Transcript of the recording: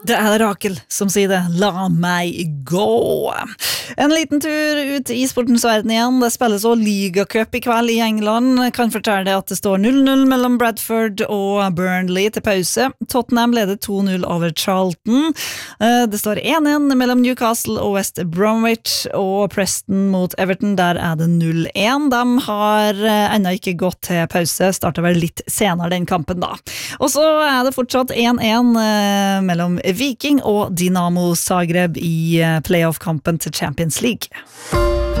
Det Rakel som sier det. La meg gå. En liten tur ut i sportens verden igjen. Det spilles også ligacup i kveld i England. Kan fortelle deg at det står 0-0 mellom Bradford og Burnley til pause. Tottenham leder 2-0 over Charlton. Det står 1-1 mellom Newcastle og West Bromwich, og Preston mot Everton, der det 0-1. De har enda ikke gått til pause. Starter vel litt senere den kampen da. Og så det fortsatt 1-1 mellom Viking og Dinamo Zagreb i playoff-kampen til Champions League.